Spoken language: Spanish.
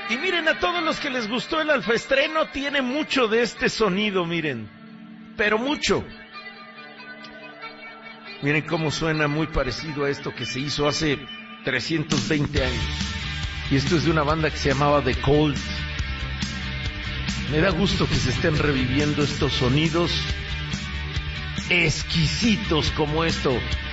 Y miren, a todos los que les gustó el alfaestreno, tiene mucho de este sonido, miren. Pero mucho. Miren cómo suena, muy parecido a esto que se hizo hace 320 años. Y esto es de una banda que se llamaba The Cold. Me da gusto que se estén reviviendo estos sonidos exquisitos como esto.